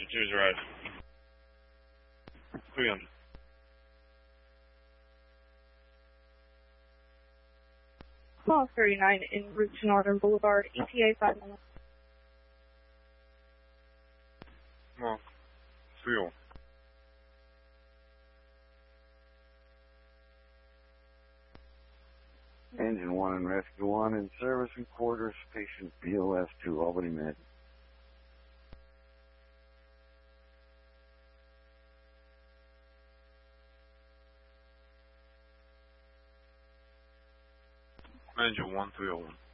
2's right. Clear. Call 39 en route to Northern Boulevard, ETA 5 minutes. Mark, 3. Engine 1 and Rescue 1 in service and quarters, patient BOS 2, Albany Med. Engine 1, 301.